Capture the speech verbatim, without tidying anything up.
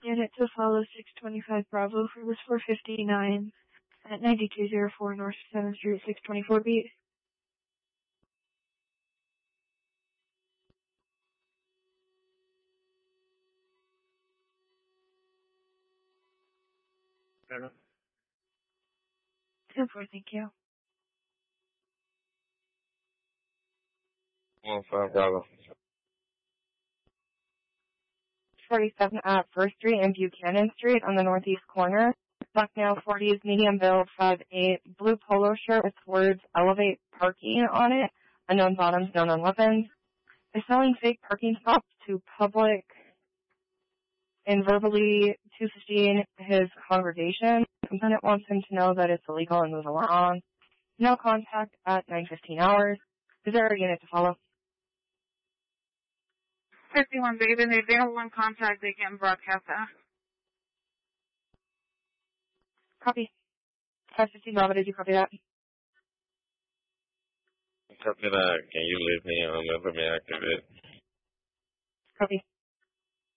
Unit to follow six twenty-five Bravo for was four fifty-nine at ninety-two oh four North seventh Street, six twenty-four beat. Seven. ten four, thank you. One five Bravo. forty-seven at First Street and Buchanan Street on the northeast corner. Bucknell forties, medium build, five eight, blue polo shirt with words Elevate Parking on it, unknown bottoms, known on weapons. Is selling fake parking spots to public and verbally two fifteen his congregation. Complainant wants him to know that it's illegal and move along. No contact at nine fifteen hours. Is there a unit to follow? fifty-one, baby. They they have one contact. They can broadcast that. Copy. five fifteen Bravo, did you copy that? Copy that. Can you leave me and let me activate? Copy.